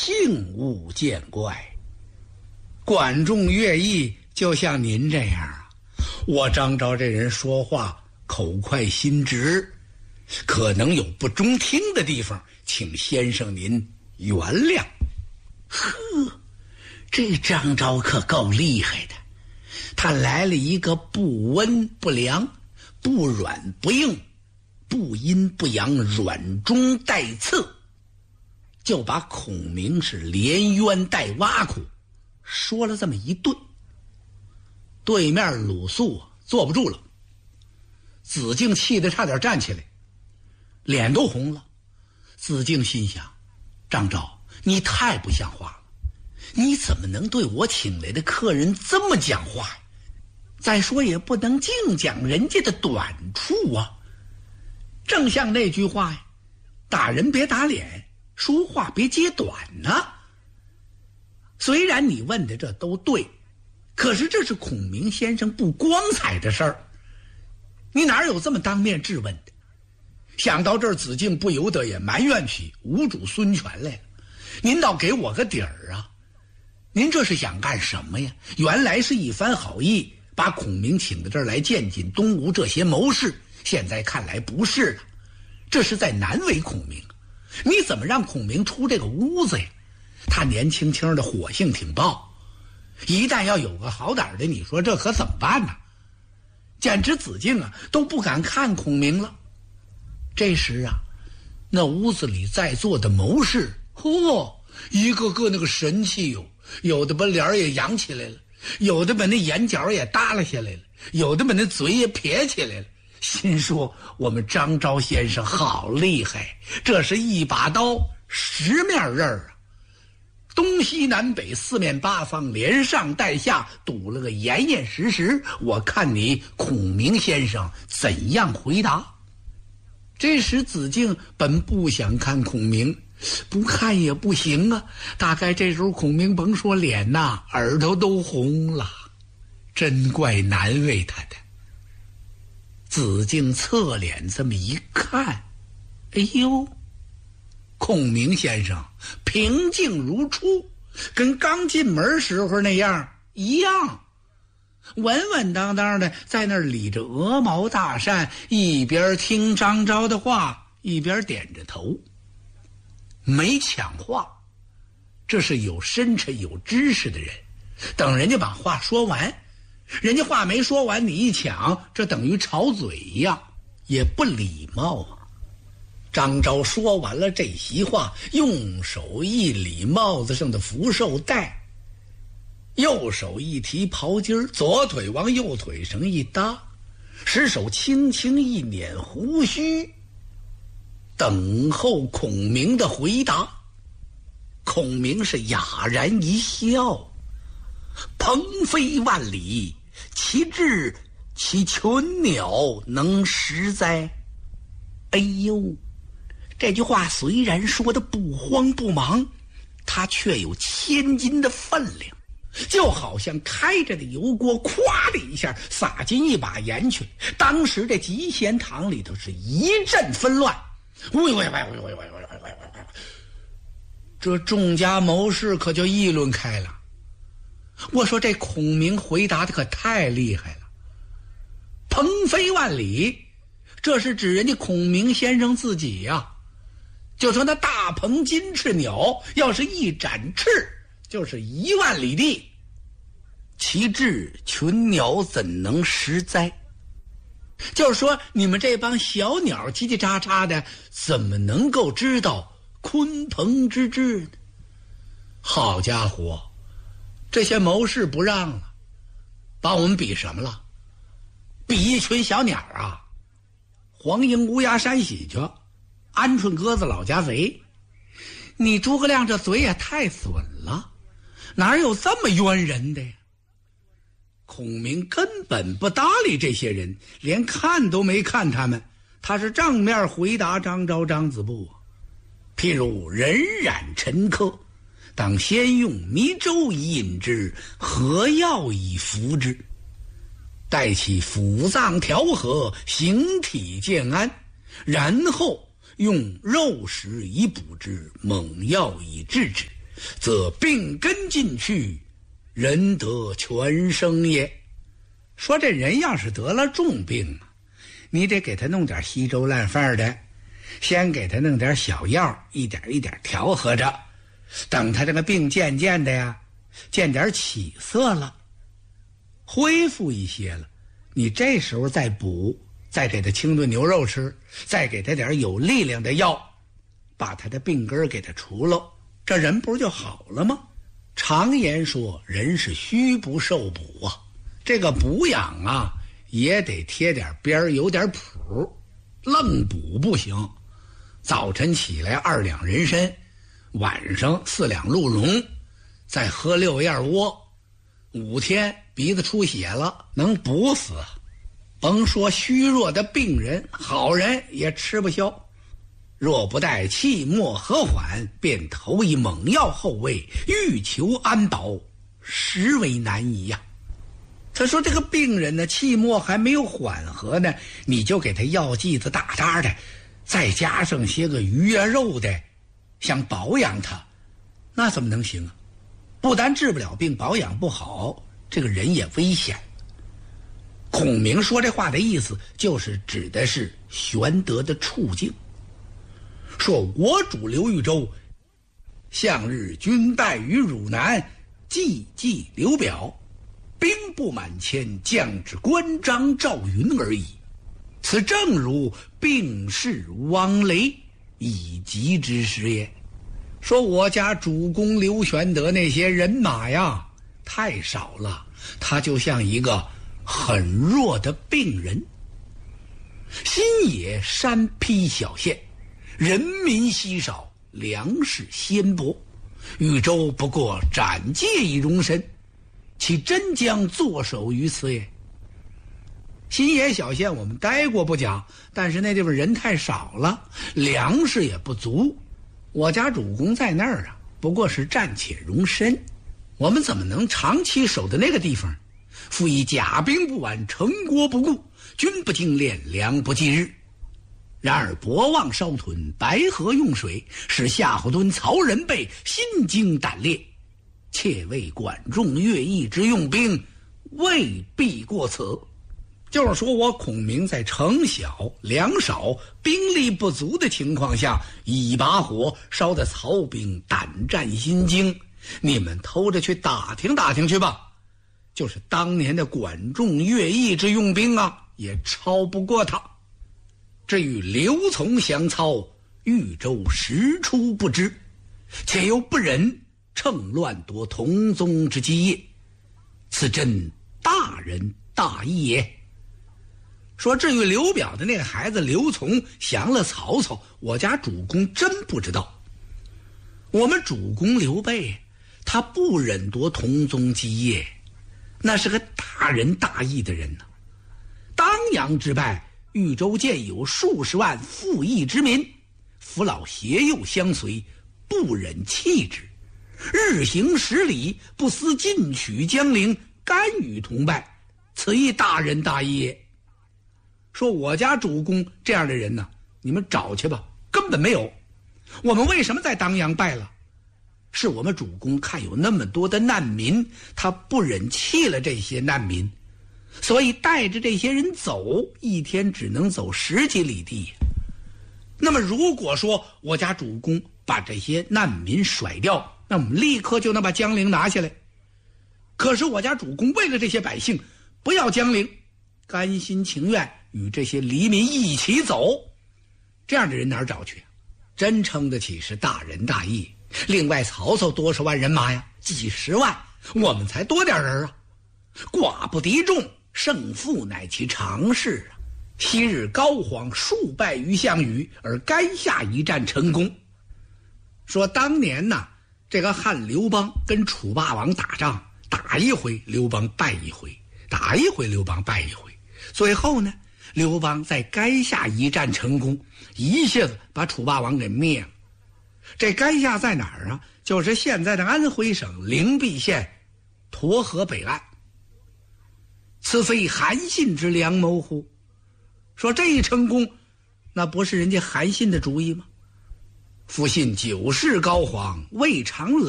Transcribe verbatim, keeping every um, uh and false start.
幸勿见怪。管仲、乐毅就像您这样啊，我张昭这人说话口快心直，可能有不中听的地方，请先生您原谅。呵，这张昭可够厉害的，他来了一个不温不凉，不软不硬，不阴不阳，软中带刺，就把孔明是连冤带挖苦说了这么一顿。对面鲁肃坐不住了，子敬气得差点站起来，脸都红了。子敬心想，张昭，你太不像话了，你怎么能对我请来的客人这么讲话呀？再说也不能净讲人家的短处啊。正像那句话呀，打人别打脸，说话别揭短呢。虽然你问的这都对，可是这是孔明先生不光彩的事儿，你哪有这么当面质问的？想到这儿，子敬不由得也埋怨起吴主孙权来了。您倒给我个底儿啊！您这是想干什么呀？原来是一番好意，把孔明请到这儿来见见东吴这些谋士，现在看来不是了，这是在难为孔明。你怎么让孔明出这个屋子呀？他年轻轻的，火性挺爆，一旦要有个好歹的，你说这可怎么办呢？简直子敬啊都不敢看孔明了。这时啊，那屋子里在座的谋士，嚯，一个个那个神气哟，有的把脸也扬起来了，有的把那眼角也耷拉下来了，有的把那嘴也撇起来了，心说我们张昭先生好厉害，这是一把刀十面刃啊，东西南北四面八方连上带下堵了个严严实实，我看你孔明先生怎样回答。这时子敬本不想看孔明，不看也不行啊，大概这时候孔明甭说脸呐，耳朵都红了，真怪难为他的。子敬侧脸这么一看，哎呦，孔明先生平静如初，跟刚进门时候那样一样，稳稳当当的在那儿理着鹅毛大扇，一边听张昭的话，一边点着头，没抢话。这是有深沉有知识的人，等人家把话说完，人家话没说完你一抢，这等于吵嘴一样，也不礼貌啊。张昭说完了这席话，用手一理帽子上的福寿带，右手一提袍襟，左腿往右腿上一搭，使手轻轻一捻胡须，等候孔明的回答。孔明是哑然一笑，鹏飞万里，其志其群鸟能食哉？哎呦，这句话虽然说的不慌不忙，它却有千斤的分量，就好像开着的油锅咵的一下撒进一把盐去，当时这集贤堂里头是一阵纷乱。喂喂喂喂喂喂喂喂喂喂！这众家谋士可就议论开了。我说这孔明回答的可太厉害了，鹏飞万里，这是指人家孔明先生自己呀、啊。就说那大鹏金翅鸟，要是一展翅，就是一万里地，其志群鸟怎能食哉？就是说你们这帮小鸟叽叽喳喳的，怎么能够知道鲲鹏之志呢？好家伙，这些谋士不让了，把我们比什么了？比一群小鸟啊，黄莺乌鸦山喜鹊，鹌鹑鸽子老家贼。你诸葛亮这嘴也太损了，哪有这么冤人的呀？孔明根本不搭理这些人，连看都没看他们，他是正面回答张昭张子布啊。譬如人染陈疴，当先用迷粥以饮之，何药以服之？待其腑脏调和，形体健安，然后用肉食以补之，猛药以治之， 则病根尽去，人得全生也。说这人要是得了重病，你得给他弄点稀粥烂饭的，先给他弄点小药，一点一点调和着，等他这个病渐渐的呀，见点起色了，恢复一些了，你这时候再补，再给他清炖牛肉吃，再给他点有力量的药，把他的病根给他除了，这人不是就好了吗？常言说，人是虚不受补啊，这个补养啊也得贴点边，有点谱，愣补不行。早晨起来二两人参，晚上四两鹿茸，再喝六叶窝，五天鼻子出血了，能补死。甭说虚弱的病人，好人也吃不消。若不待气末和缓，便投以猛药后位，欲求安保，实为难矣呀。他说这个病人呢，气末还没有缓和呢，你就给他药剂子大大的，再加上些个鱼啊肉的，想保养他，那怎么能行啊？不但治不了病，保养不好，这个人也危险。孔明说这话的意思，就是指的是玄德的处境。说我主刘豫州，向日军败于汝南，济济刘表，兵不满千，将至关张赵云而已。此正如病逝汪雷，以疾之时也。说我家主公刘玄德那些人马呀，太少了，他就像一个很弱的病人。新野山僻小县，人民稀少，粮食鲜薄，豫州不过斩介以容身，其真将坐守于此也。新野小县我们待过不讲，但是那地方人太少了，粮食也不足，我家主公在那儿啊，不过是暂且容身，我们怎么能长期守在那个地方？复以甲兵不完，城国不顾，军不精练，粮不济日。然而博望烧屯，白河用水，使夏侯惇、曹仁备心惊胆裂，且为管仲、乐毅之用兵，未必过此。就是说我孔明在城小粮少兵力不足的情况下，一把火烧得曹兵胆战心惊，你们偷着去打听打听去吧。就是当年的管仲、乐毅之用兵啊，也超不过他。至于刘琮降操，豫州实出不知，且又不忍趁乱夺同宗之基业，此真大仁大义也。说至于刘表的那个孩子刘琮降了曹操，我家主公真不知道。我们主公刘备他不忍夺同宗基业，那是个大仁大义的人呢。当阳之败，豫州见有数十万富义之民，父老携幼相随，不忍弃之，日行十里，不思进取江陵，甘与同败，此亦大仁大义也。说我家主公这样的人呢，你们找去吧，根本没有。我们为什么在当阳败了？是我们主公看有那么多的难民，他不忍弃了这些难民，所以带着这些人走，一天只能走十几里地。那么如果说我家主公把这些难民甩掉，那我们立刻就能把江陵拿下来。可是我家主公为了这些百姓不要江陵，甘心情愿与这些黎民一起走，这样的人哪儿找去？真称得起是大仁大义。另外曹操多少万人马呀？几十万，我们才多点人啊。寡不敌众，胜负乃其常事啊。昔日高皇数败于项羽，而垓下一战成功。说当年呢，这个汉刘邦跟楚霸王打仗，打一回刘邦败一回，打一回刘邦败一回，最后呢刘邦在垓下一战成功，一下子把楚霸王给灭了。这垓下在哪儿啊？就是现在的安徽省灵璧县沱河北岸。此非韩信之良谋乎？说这一成功，那不是人家韩信的主意吗？夫信久视高皇，未尝累